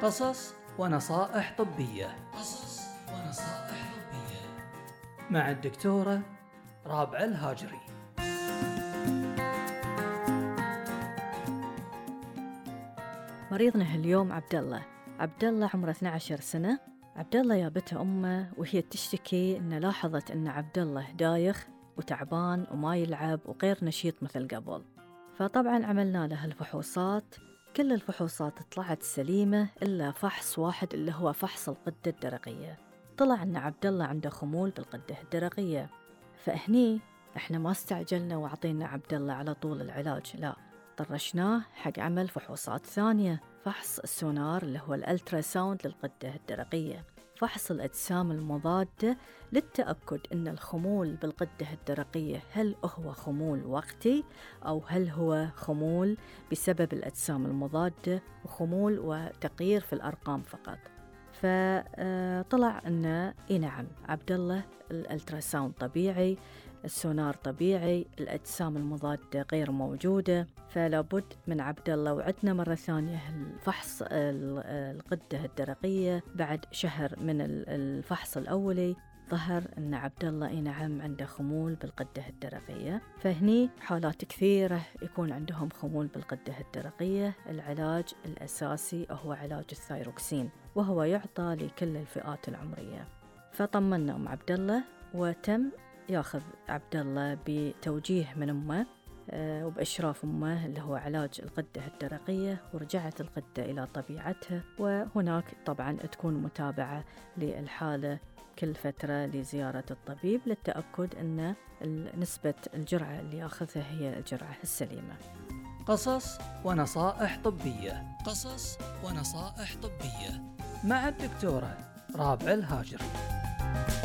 قصص ونصائح طبية. قصص ونصائح طبية مع الدكتورة رابعة الهاجري. مريضنا اليوم عبد الله عمره 12 سنة. عبد الله جابته أمه وهي تشتكي إن لاحظت إن عبد الله دايخ وتعبان وما يلعب وغير نشيط مثل قبل. فطبعا عملنا له الفحوصات، كل الفحوصات طلعت سليمة إلا فحص واحد اللي هو فحص الغدة الدرقية. طلع إن عبد الله عنده خمول بالغدة الدرقية. فهني إحنا ما استعجلنا وعطينا عبد الله على طول العلاج، لا، طرشناه حق عمل فحوصات ثانية، فحص السونار اللي هو الألترا ساوند للغدة الدرقية، فحص الأجسام المضادة للتأكد أن الخمول بالغدة الدرقية هل هو خمول وقتي أو هل هو خمول بسبب الأجسام المضادة وخمول وتغيير في الأرقام فقط. فطلع أنه نعم عبد الله الألترا ساوند طبيعي، السونار طبيعي، الأجسام المضادة غير موجودة، فلا بد من عبد الله. وعدنا مرة ثانية الفحص الغدة الدرقية بعد شهر من الفحص الأولي، ظهر أن عبد الله نعم عنده خمول بالغدة الدرقية. فهني حالات كثيرة يكون عندهم خمول بالغدة الدرقية. العلاج الأساسي هو علاج الثايروكسين، وهو يعطى لكل الفئات العمرية. فطمنا أم عبد الله، وتم ياخذ عبد الله بتوجيه من أمه وبإشراف أمه اللي هو علاج الغدة الدرقية، ورجعت الغدة إلى طبيعتها. وهناك طبعا تكون متابعة للحالة كل فترة لزيارة الطبيب للتأكد أن نسبة الجرعة اللي ياخذها هي الجرعة السليمة. قصص ونصائح طبية. قصص ونصائح طبية مع الدكتورة رابعة الهاجري.